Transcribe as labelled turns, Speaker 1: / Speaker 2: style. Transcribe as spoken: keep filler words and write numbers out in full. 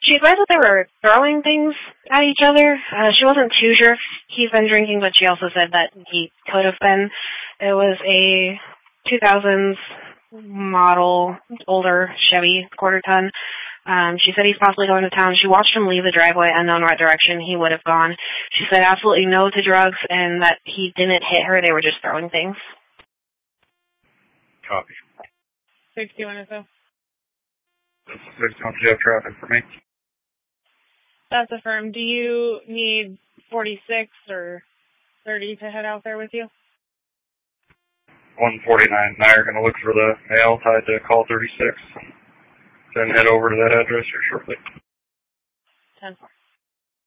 Speaker 1: She advised that they were throwing things at each other. Uh, she wasn't too sure if he'd been drinking, but she also said that he could have been. It was a two thousands model, older Chevy quarter ton. Um, she said he's possibly going to town. She watched him leave the driveway unknown what direction he would have gone. She said absolutely no to drugs and that he didn't hit her. They were just throwing things.
Speaker 2: Copy.
Speaker 3: sixty-one or so.
Speaker 2: sixty-one, do you have traffic for me?
Speaker 3: That's affirmed. Do you need forty-six or thirty to head out there with you?
Speaker 2: one forty-nine. Now you're going to look for the mail tied to call thirty-six. Then head over to that address here shortly.
Speaker 3: ten four.